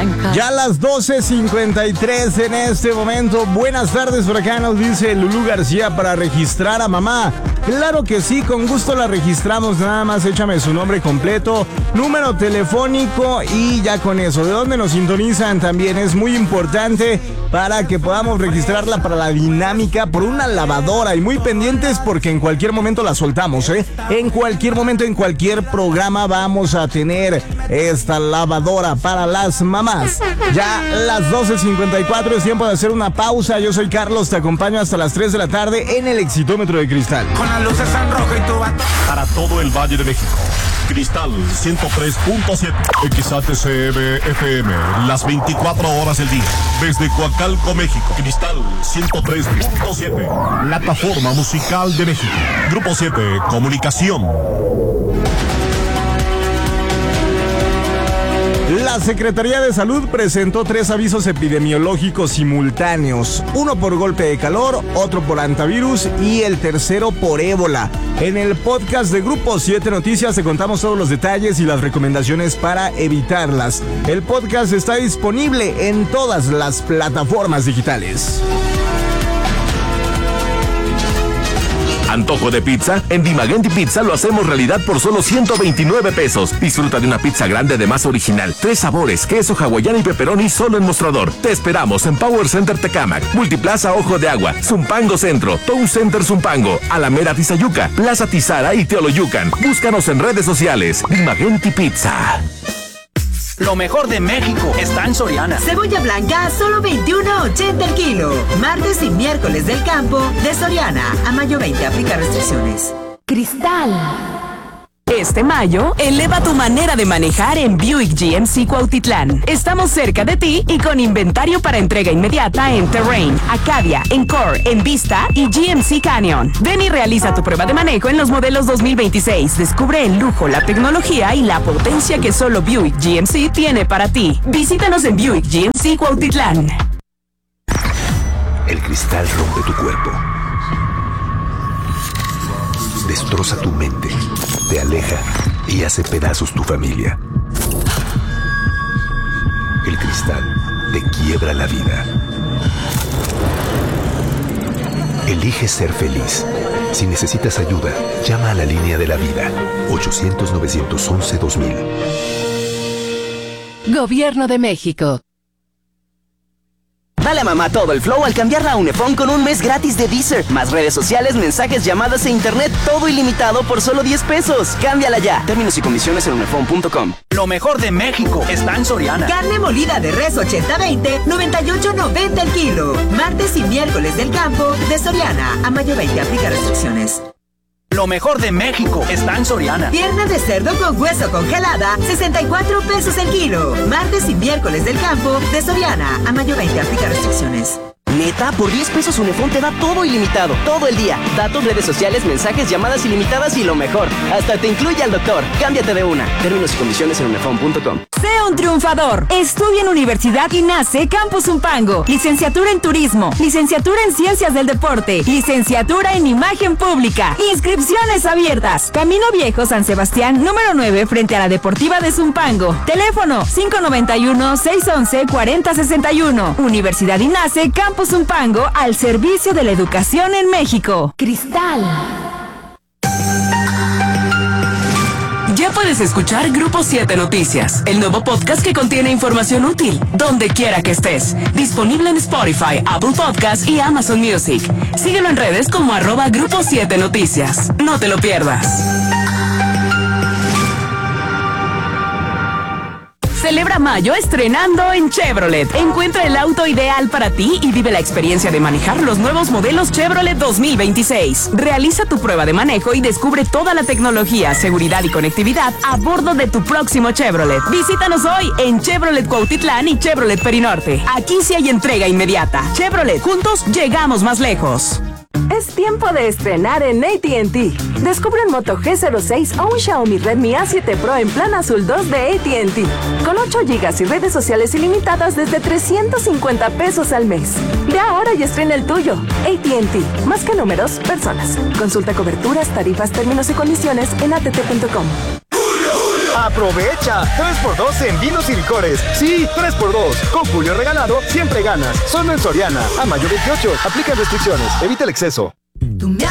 blanca. Ya las 12:53 en este momento. Buenas tardes, por acá nos dice Lulú García para registrar a mamá. Claro que sí, con gusto la registramos. Nada más échame su nombre completo, número telefónico y ya con eso. ¿De dónde nos sintonizan? También es muy importante para que podamos registrarla para la dinámica por una lavadora. Y muy pendientes porque en cualquier momento la soltamos, ¿eh? En cualquier momento, en cualquier programa vamos a tener esta lavadora para las mamás. Ya las 12:54 es tiempo de hacer una pausa. Yo soy Carlos, te acompaño hasta las 3 de la tarde en el Exitómetro de Cristal. Con las luces en rojo y tu vato. Para todo el Valle de México. Cristal 103.7 XHCM FM, las 24 horas del día. Desde Coacalco, México. Cristal 103.7. Plataforma Musical de México. Grupo 7, Comunicación. La Secretaría de Salud presentó 3 avisos epidemiológicos simultáneos, uno por golpe de calor, otro por hantavirus y el tercero por ébola. En el podcast de Grupo 7 Noticias te contamos todos los detalles y las recomendaciones para evitarlas. El podcast está disponible en todas las plataformas digitales. ¿Antojo de pizza? En Dimagenti Pizza lo hacemos realidad por solo 129 pesos. Disfruta de una pizza grande de masa original, 3 sabores, queso hawaiano y pepperoni solo en mostrador. Te esperamos en Power Center Tecámac, Multiplaza Ojo de Agua, Zumpango Centro, Town Center Zumpango, Alameda Tizayuca, Plaza Tizara y Teoloyucan. Búscanos en redes sociales. Dimagenti Pizza. Lo mejor de México está en Soriana. Cebolla blanca a solo $21.80 el kilo. Martes y miércoles del campo de Soriana. A mayo 20 aplica restricciones. Cristal. Este mayo, eleva tu manera de manejar en Buick GMC Cuautitlán. Estamos cerca de ti y con inventario para entrega inmediata en Terrain, Acadia, Encore, Envista y GMC Canyon. Ven y realiza tu prueba de manejo en los modelos 2026. Descubre el lujo, la tecnología y la potencia que solo Buick GMC tiene para ti. Visítanos en Buick GMC Cuautitlán. El cristal rompe tu cuerpo. Destroza tu mente, te aleja y hace pedazos tu familia. El cristal te quiebra la vida. Elige ser feliz. Si necesitas ayuda, llama a la línea de la vida. 800-911-2000. Gobierno de México. Dale a mamá todo el flow al cambiarla a Unifón con un mes gratis de Deezer. Más redes sociales, mensajes, llamadas e internet, todo ilimitado por solo 10 pesos. Cámbiala ya. Términos y condiciones en unifón.com. Lo mejor de México está en Soriana. Carne molida de res 80-20, $98.90 el kilo. Martes y miércoles del campo de Soriana. A mayo 20 aplica restricciones. Lo mejor de México está en Soriana. Pierna de cerdo con hueso congelada, $64 el kilo. Martes y miércoles del campo de Soriana. A mayo 20 aplica restricciones. Neta, por 10 pesos Unifón te da todo ilimitado, todo el día. Datos, redes sociales, mensajes, llamadas ilimitadas y lo mejor, hasta te incluye al doctor. Cámbiate de una. Términos y condiciones en unifón.com. Sé un triunfador. Estudia en Universidad INACE Campus Zumpango. Licenciatura en Turismo, licenciatura en Ciencias del Deporte, licenciatura en Imagen Pública. Inscripciones abiertas. Camino Viejo San Sebastián, número 9, frente a la Deportiva de Zumpango. Teléfono 591-611-4061. Universidad INACE Campus Zumpango, al servicio de la educación en México. Cristal. Ya puedes escuchar Grupo 7 Noticias, el nuevo podcast que contiene información útil, donde quiera que estés. Disponible en Spotify, Apple Podcasts y Amazon Music. Síguelo en redes como @Grupo 7 Noticias. No te lo pierdas. Celebra mayo estrenando en Chevrolet. Encuentra el auto ideal para ti y vive la experiencia de manejar los nuevos modelos Chevrolet 2026. Realiza tu prueba de manejo y descubre toda la tecnología, seguridad y conectividad a bordo de tu próximo Chevrolet. Visítanos hoy en Chevrolet Cuautitlán y Chevrolet Perinorte. Aquí sí hay entrega inmediata. Chevrolet, juntos llegamos más lejos. Es tiempo de estrenar en AT&T. Descubre un Moto G06 o un Xiaomi Redmi A7 Pro en plan azul 2 de AT&T. Con 8 GB y redes sociales ilimitadas desde 350 pesos al mes. Ve ahora y estrena el tuyo. AT&T. Más que números, personas. Consulta coberturas, tarifas, términos y condiciones en att.com. ¡Aprovecha! 3x2 en vinos y licores. Sí, 3x2. Con Julio regalado, siempre ganas. Solo en Soriana. A mayo 28. Aplican restricciones. Evita el exceso. Tu